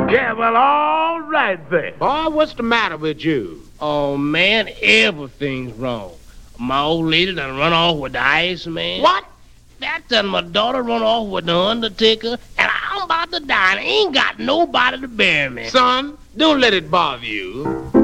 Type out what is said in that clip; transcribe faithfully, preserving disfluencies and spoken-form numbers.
Yeah, well, all right then. Boy, what's the matter with you? Oh, man, everything's wrong. My old lady done run off with the Iceman. What? That done my daughter run off with the Undertaker, and I'm about to die, and ain't got nobody to bury me. Son, don't let it bother you.